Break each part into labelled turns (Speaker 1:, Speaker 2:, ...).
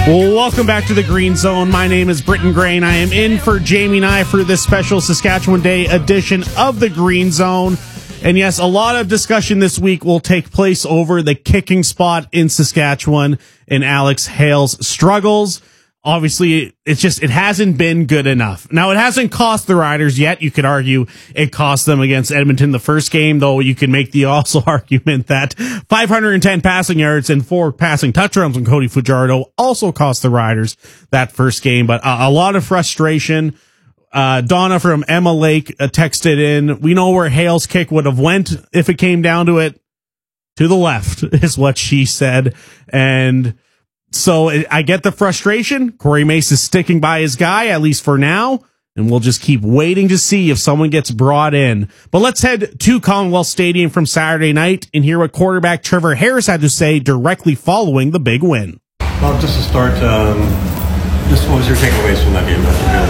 Speaker 1: Well, welcome back to the Green Zone. My name is Britton Gray, and I am in for Jamie Nye for this special Saskatchewan Day edition of the Green Zone. And yes, a lot of discussion this week will take place over the kicking spot in Saskatchewan and Alex Hale's struggles. Obviously, it hasn't been good enough. Now, it hasn't cost the Riders yet. You could argue it cost them against Edmonton the first game, though you can make the also argument that 510 passing yards and 4 passing touchdowns from Cody Fajardo also cost the Riders that first game. But a lot of frustration. Donna from Emma Lake texted in, we know where Hale's kick would have went if it came down to it. To the left is what she said. And so I get the frustration. Corey Mace is sticking by his guy, at least for now, and we'll just keep waiting to see if someone gets brought in. But let's head to Commonwealth Stadium from Saturday night and hear what quarterback Trevor Harris had to say directly following the big win.
Speaker 2: Well, just to start, what was your takeaways from that game?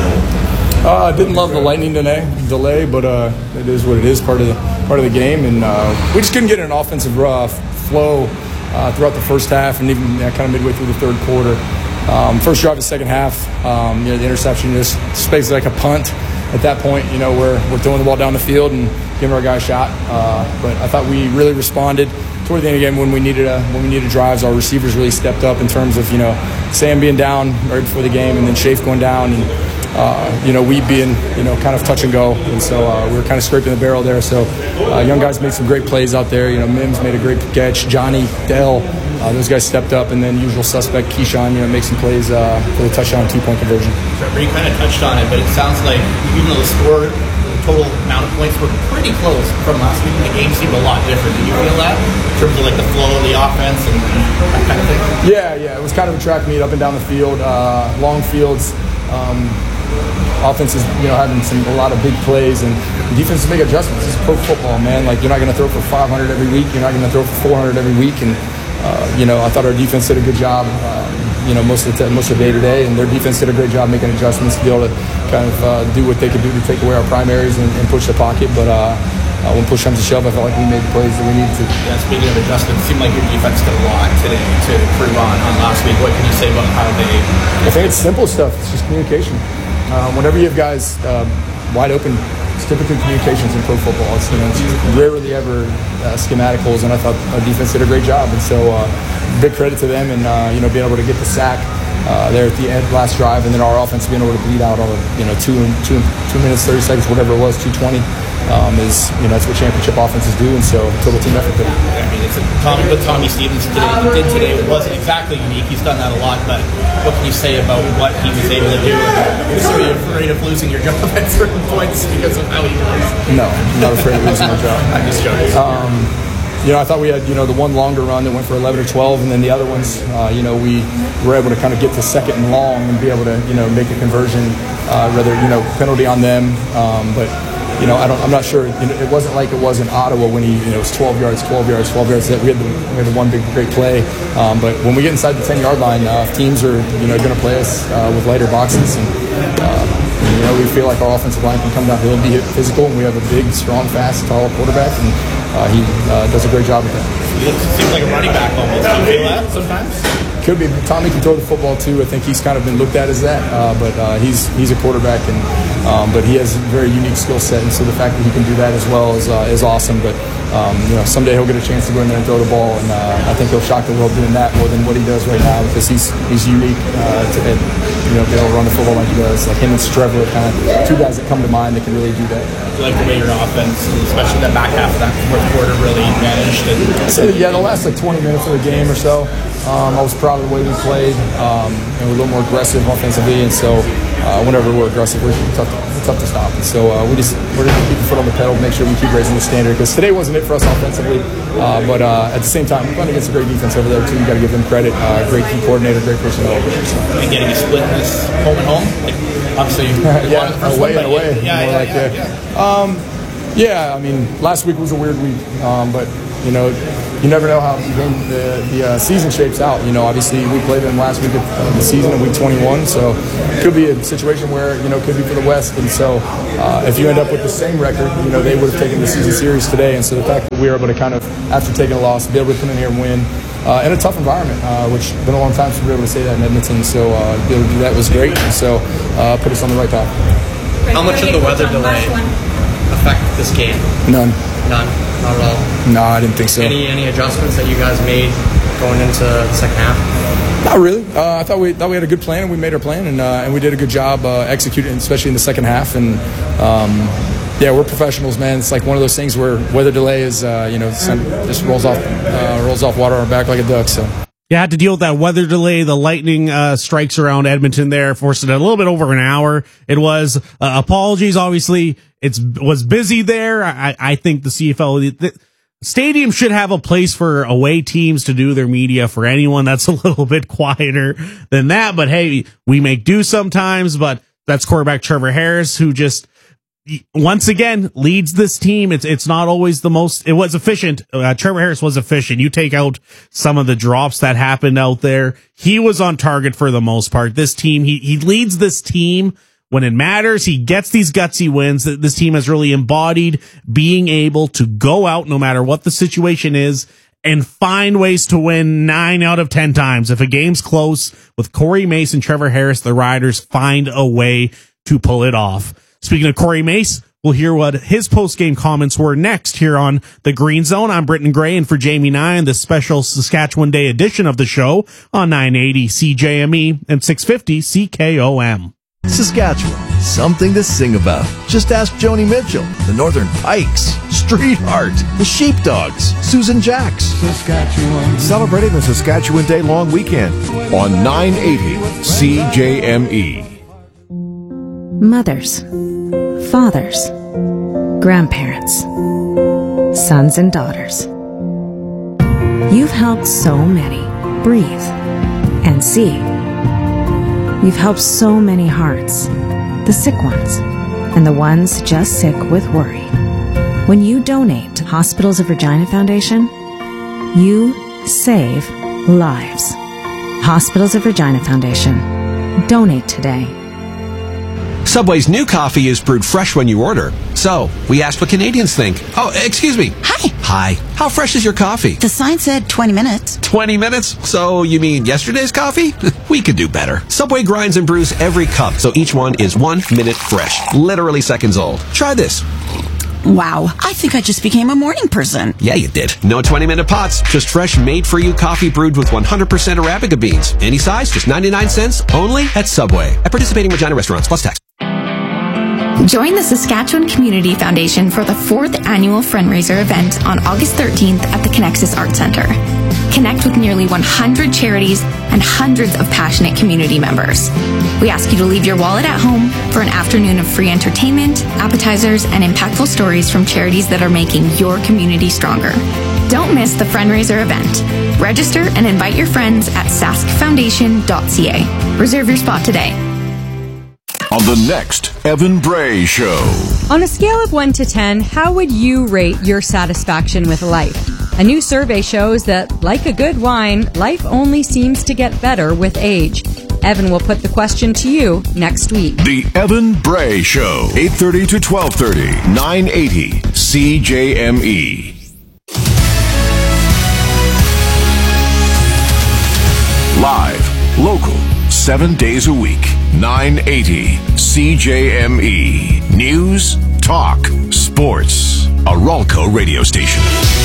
Speaker 3: I didn't love the lightning delay, but it is what it is, part of the game, and we just couldn't get an offensive flow throughout the first half, and even kind of midway through the third quarter. First drive of the second half, the interception just basically like a punt at that point. Where we're throwing the ball down the field and giving our guy a shot. But I thought we really responded toward the end of the game when we needed drives. Our receivers really stepped up in terms of Sam being down right before the game, and then Shafe going down, and we being, kind of touch and go. And so we were kind of scraping the barrel there. So young guys made some great plays out there. Mims made a great catch. Johnny, Dell, those guys stepped up. And then usual suspect, Keyshawn, make some plays for the touchdown 2-point conversion.
Speaker 4: Trevor, you kind of touched on it, but it sounds like even though the total amount of points were pretty close from last week, the game seemed a lot different. Did you feel that in terms of the flow of the offense and that kind of thing?
Speaker 3: Yeah. It was kind of a track meet up and down the field, long fields. Offense is, having a lot of big plays, and defense make adjustments. It's pro football, man. You're not going to throw for 500 every week. You're not going to throw for 400 every week. And I thought our defense did a good job. Most of the day to day, and their defense did a great job making adjustments to be able to kind of do what they could do to take away our primaries and push the pocket. But when push comes to shove, I felt like we made the plays that we needed to.
Speaker 4: Yeah, speaking of adjustments, it seemed like your defense did a lot today to improve on last week. What can you say about how they?
Speaker 3: I think it's simple stuff. It's just communication. Whenever you have guys wide open, it's typically communications in pro football. It's rarely ever schematicals, and I thought our defense did a great job. And so big credit to them, and being able to get the sack there at the end, last drive, and then our offense being able to bleed out all of 2 minutes 30 seconds, whatever it was, 2:20. That's what championship offenses do, and so total team effort.
Speaker 4: What Tommy Stevens did today wasn't exactly unique. He's done that a lot, but what can you say about what he was able to do? Are you afraid of losing your job at certain points because of how he was?
Speaker 3: No, I'm not afraid of losing my job.
Speaker 4: I'm just joking.
Speaker 3: I thought we had, the one longer run that went for 11 or 12, and then the other ones, we were able to kind of get to second and long and be able to, make a conversion, penalty on them. But I'm not sure. It wasn't like it was in Ottawa when it was 12 yards. That we had the one big great play. But when we get inside the 10-yard line, teams are going to play us with lighter boxes, and we feel like our offensive line can come downhill and be physical, and we have a big, strong, fast, tall quarterback, and he does a great job with that.
Speaker 4: He seems like a running back almost. Do you feel that sometimes?
Speaker 3: Could be. Tommy can throw the football too. I think he's kind of been looked at as that, but he's a quarterback, and but he has a very unique skill set, and so the fact that he can do that as well is awesome. But someday he'll get a chance to go in there and throw the ball, and I think he'll shock the world doing that more than what he does right now, because he's unique to be able to run the football like he does. Like him and Trevor, kind of two guys that come to mind that can really do that.
Speaker 4: You like the way your offense, especially that back half of that fourth quarter, really managed?
Speaker 3: The last 20 minutes of the game or so. I was proud of the way we played, and we're a little more aggressive offensively, and so whenever we're aggressive, we're tough to stop. And so we're going to keep the foot on the pedal, make sure we keep raising the standard, because today wasn't it for us offensively, but at the same time, we're playing against a great defense over there too. You got to give them credit. Great key coordinator, great personnel over there. So.
Speaker 4: And getting a split in this home and home, obviously,
Speaker 3: away and away. I mean, last week was a weird week, but you never know how the season shapes out. Obviously we played them last week of the season in week 21, so it could be a situation where it could be for the West. And so if you end up with the same record, they would have taken the season series today. And so the fact that we were able to kind of, after taking a loss, be able to come in here and win, in a tough environment, which has been a long time since we were able to say that in Edmonton. So to be able to do that was great, and so put us on the right path.
Speaker 4: How much did the weather delay affect this game?
Speaker 3: None.
Speaker 4: None, not at all.
Speaker 3: No, I didn't think so.
Speaker 4: Any adjustments that you guys made going into the second half?
Speaker 3: Not really. I thought we had a good plan, and we made our plan, and we did a good job executing, especially in the second half. And yeah, we're professionals, man. It's like one of those things where weather delay is, just rolls off water on our back like a duck. So.
Speaker 1: You had to deal with that weather delay, the lightning strikes around Edmonton there, forced it a little bit over an hour. It was apologies. Obviously, was busy there. I think the CFL the stadium should have a place for away teams to do their media. For anyone that's a little bit quieter than that, but hey, we make do sometimes. But that's quarterback Trevor Harris, who just once again leads this team. It's not always the most. It was efficient. Trevor Harris was efficient. You take out some of the drops that happened out there, he was on target for the most part. This team, he leads this team when it matters. He gets these gutsy wins. This team has really embodied being able to go out no matter what the situation is and find ways to win 9 out of 10 times. If a game's close with Corey Mace and Trevor Harris, the Riders find a way to pull it off. Speaking of Corey Mace, we'll hear what his post-game comments were next here on The Green Zone. I'm Britton Gray, and for Jamie Nye on this special Saskatchewan Day edition of the show on 980 CJME and 650 CKOM.
Speaker 5: Saskatchewan, something to sing about. Just ask Joni Mitchell, the Northern Pikes, Street Art, the Sheepdogs, Susan Jacks. Saskatchewan. Celebrating the Saskatchewan Day long weekend on 980 CJME.
Speaker 6: Mothers, fathers, grandparents, sons and daughters. You've helped so many breathe and see. You've helped so many hearts, the sick ones and the ones just sick with worry. When you donate to Hospitals of Regina Foundation, you save lives. Hospitals of Regina Foundation. Donate today.
Speaker 7: Subway's new coffee is brewed fresh when you order. So, we asked what Canadians think. Oh, excuse me.
Speaker 8: Hi.
Speaker 7: Hi. How fresh is your coffee?
Speaker 8: The sign said 20 minutes.
Speaker 7: 20 minutes? So, you mean yesterday's coffee? We could do better. Subway grinds and brews every cup, so each one is 1 minute fresh. Literally seconds old. Try this.
Speaker 8: Wow, I think I just became a morning person.
Speaker 7: Yeah, you did. No 20-minute pots, just fresh, made-for-you coffee brewed with 100% Arabica beans. Any size, just 99 cents, only at Subway. At participating Regina restaurants, plus tax.
Speaker 9: Join the Saskatchewan Community Foundation for the 4th annual fundraiser event on August 13th at the Connexus Arts Centre. Connect with nearly 100 charities and hundreds of passionate community members. We ask you to leave your wallet at home for an afternoon of free entertainment, appetizers, and impactful stories from charities that are making your community stronger. Don't miss the fundraiser event. Register and invite your friends at saskfoundation.ca. Reserve your spot today.
Speaker 5: On the next Evan Bray Show.
Speaker 10: On a scale of 1 to 10, how would you rate your satisfaction with life? A new survey shows that, like a good wine, life only seems to get better with age. Evan will put the question to you next week.
Speaker 5: The Evan Bray Show, 8:30 to 12:30, 980 CJME. Live, local, 7 days a week, 980 CJME. News, talk, sports. A Ralco radio station.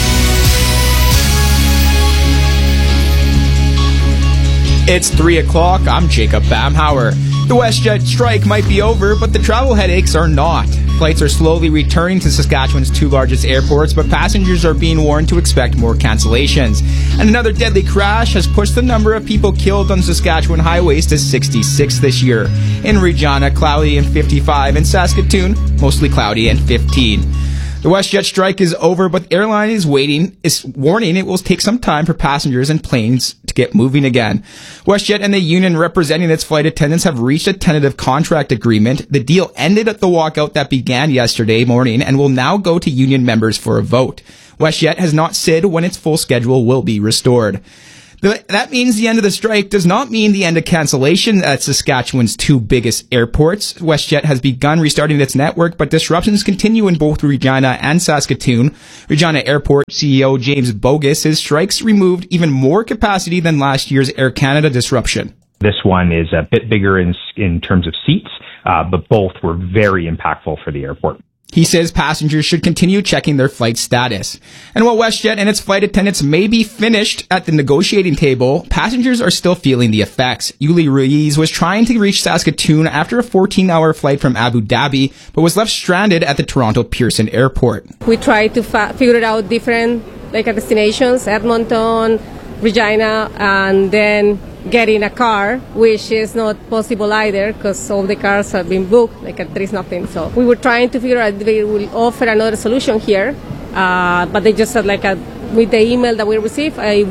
Speaker 11: It's 3 o'clock. I'm Jacob Bamhauer. The WestJet strike might be over, but the travel headaches are not. Flights are slowly returning to Saskatchewan's 2 largest airports, but passengers are being warned to expect more cancellations. And another deadly crash has pushed the number of people killed on Saskatchewan highways to 66 this year. In Regina, cloudy and 55. In Saskatoon, mostly cloudy and 15. The WestJet strike is over, but the airline is warning it will take some time for passengers and planes to get moving again. WestJet and the union representing its flight attendants have reached a tentative contract agreement. The deal ended at the walkout that began yesterday morning and will now go to union members for a vote. WestJet has not said when its full schedule will be restored. That means the end of the strike does not mean the end of cancellation at Saskatchewan's two biggest airports. WestJet has begun restarting its network, but disruptions continue in both Regina and Saskatoon. Regina Airport CEO James Bogus says strikes removed even more capacity than last year's Air Canada disruption.
Speaker 12: This one is a bit bigger in terms of seats, but both were very impactful for the airport.
Speaker 11: He says passengers should continue checking their flight status. And while WestJet and its flight attendants may be finished at the negotiating table, passengers are still feeling the effects. Yuli Ruiz was trying to reach Saskatoon after a 14-hour flight from Abu Dhabi, but was left stranded at the Toronto Pearson Airport.
Speaker 13: We tried to figure out different destinations, Edmonton, Regina, and then getting a car, which is not possible either because all the cars have been booked, there is nothing. So we were trying to figure out if they will offer another solution here, but they just said with the email that we received, we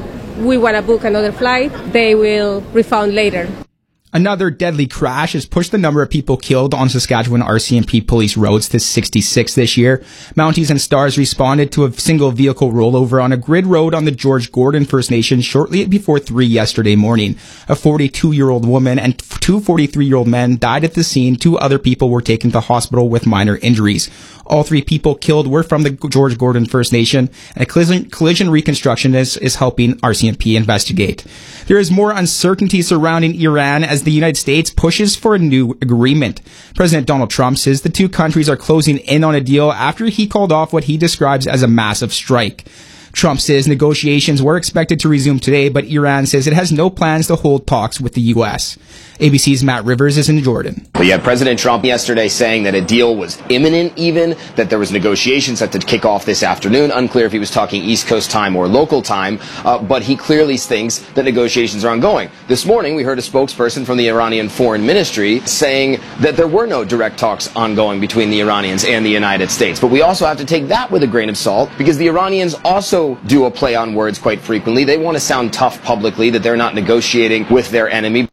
Speaker 13: wanna book another flight, they will refund later.
Speaker 11: Another deadly crash has pushed the number of people killed on Saskatchewan RCMP police roads to 66 this year. Mounties and Stars responded to a single vehicle rollover on a grid road on the George Gordon First Nation shortly before 3 yesterday morning. A 42-year-old woman and two 43-year-old men died at the scene. 2 other people were taken to hospital with minor injuries. All 3 people killed were from the George Gordon First Nation, and collision reconstruction is helping RCMP investigate. There is more uncertainty surrounding Iran as the United States pushes for a new agreement. President Donald Trump says the two countries are closing in on a deal after he called off what he describes as a massive strike. Trump says negotiations were expected to resume today, but Iran says it has no plans to hold talks with the U.S. ABC's Matt Rivers is in Jordan.
Speaker 14: Well, you had President Trump yesterday saying that a deal was imminent even, that there was negotiations set to kick off this afternoon. Unclear if he was talking East Coast time or local time, but he clearly thinks that negotiations are ongoing. This morning, we heard a spokesperson from the Iranian Foreign Ministry saying that there were no direct talks ongoing between the Iranians and the United States. But we also have to take that with a grain of salt because the Iranians also do a play on words quite frequently. They want to sound tough publicly, that they're not negotiating with their enemy.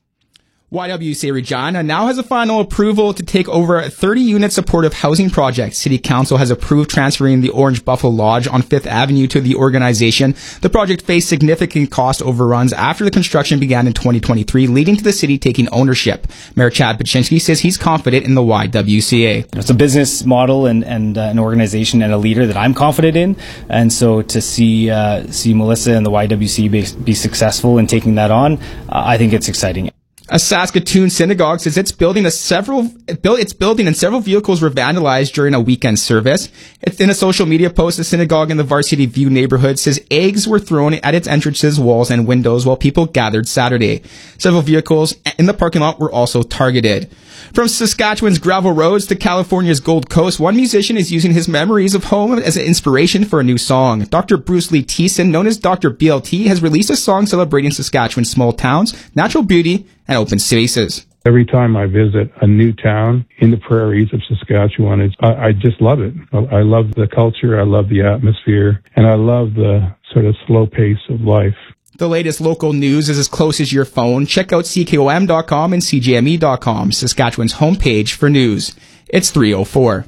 Speaker 11: YWCA Regina now has a final approval to take over a 30-unit supportive housing project. City Council has approved transferring the Orange Buffalo Lodge on 5th Avenue to the organization. The project faced significant cost overruns after the construction began in 2023, leading to the city taking ownership. Mayor Chad Paczynski says he's confident in the YWCA.
Speaker 15: It's a business model and an organization and a leader that I'm confident in. And so to see Melissa and the YWCA be successful in taking that on, I think it's exciting.
Speaker 11: A Saskatoon synagogue says it's building and several vehicles were vandalized during a weekend service. It's in a social media post. The synagogue in the Varsity View neighborhood says eggs were thrown at its entrances, walls, and windows while people gathered Saturday. Several vehicles in the parking lot were also targeted. From Saskatchewan's gravel roads to California's Gold Coast, one musician is using his memories of home as an inspiration for a new song. Dr. Bruce Lee Thiessen, known as Dr. BLT, has released a song celebrating Saskatchewan's small towns, natural beauty, and open spaces.
Speaker 16: Every time I visit a new town in the prairies of Saskatchewan, I just love it. I love the culture, I love the atmosphere, and I love the sort of slow pace of life.
Speaker 11: The latest local news is as close as your phone. Check out CKOM.com and CJME.com, Saskatchewan's homepage for news. It's 3:04.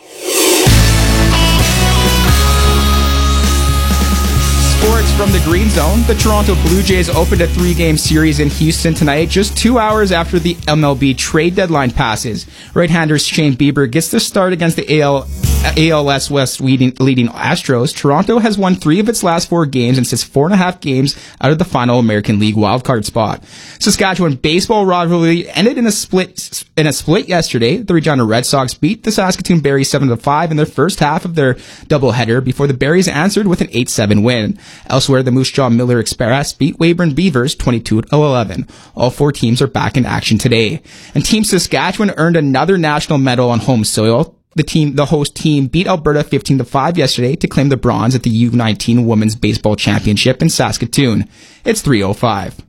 Speaker 11: Sports from the Green Zone. The Toronto Blue Jays opened a 3-game series in Houston tonight, just 2 hours after the MLB trade deadline passes. Right-hander Shane Bieber gets the start against the ALS West leading Astros. Toronto has won 3 of its last 4 games and sits 4.5 games out of the final American League wildcard spot. Saskatchewan baseball rivalry ended in a split yesterday. The Regina Red Sox beat the Saskatoon Berries 7-5 in their first half of their doubleheader before the Berries answered with an 8-7 win. Elsewhere, the Moose Jaw Miller Express beat Weyburn Beavers 22-11. All 4 teams are back in action today. And Team Saskatchewan earned another national medal on home soil. The host team beat Alberta 15-5 yesterday to claim the bronze at the U19 Women's Baseball Championship in Saskatoon. It's 3:05.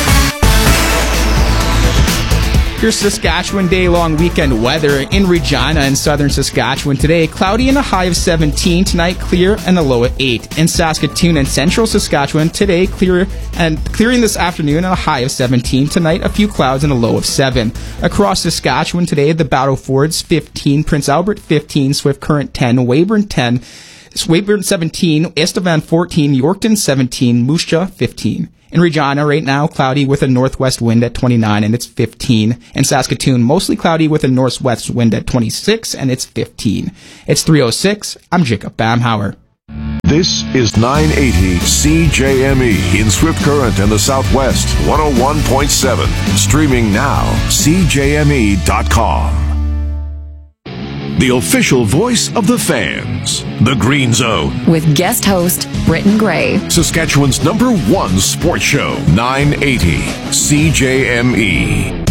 Speaker 11: Your Saskatchewan day-long weekend weather in Regina and southern Saskatchewan today. Cloudy and a high of 17. Tonight, clear and a low of 8. In Saskatoon and central Saskatchewan, today, clear and clearing this afternoon and a high of 17. Tonight, a few clouds and a low of 7. Across Saskatchewan today, the Battlefords 15, Prince Albert 15, Swift Current 10, Weyburn 10, Weyburn 17, Estevan 14, Yorkton 17, Moose Jaw 15. In Regina right now, cloudy with a northwest wind at 29 and it's 15. In Saskatoon, mostly cloudy with a northwest wind at 26 and it's 15. It's 3:06. I'm Jacob Bamhauer.
Speaker 17: This is 980 CJME in Swift Current and the Southwest, 101.7. Streaming now, CJME.com. The official voice of the fans, The Green Zone.
Speaker 18: With guest host, Britton Gray.
Speaker 17: Saskatchewan's #1 sports show, 980 CJME.